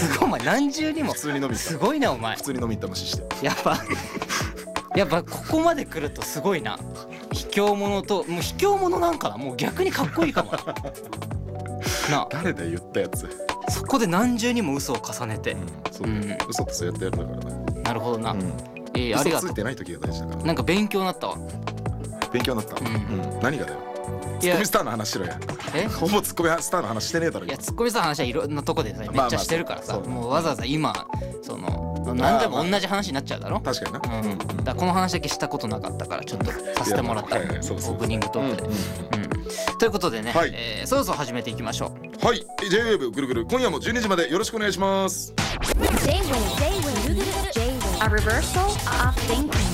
すごいお前何重にも普通に飲み行ったすごいねお前。 普通に飲み行った無視して。 やっぱここまで来るとすごいな。卑怯者ともう卑怯者なんかな、もう逆にかっこいいかもな。なあ誰だよ言ったやつ。 そこで何重にも嘘を重ねて、 そうだよ、嘘ってそうやってやるんだからね。 なるほどな、ありがと嘘ついうてない時が大事だから。 なんか勉強になったわ。 勉強になった。何がだよ。 いやツッコミスターの話しろや。 えほぼツッコミスターの話してねえだろ。 いやツッコミさんの話はいろんなとこでさめっちゃしてるからさ、 まあまあそうもうわざわざ今その何でも同じ話になっちゃうだろ。 確かにな。 だからこの話だけしたことなかったからちょっとさせてもらったオープニングトークで。ということでね、そろそろ始めていきましょう。 はい、J-Wave ぐるぐる今夜も12時までよろしくお願いします。 J-Wave, a reversal of thinking.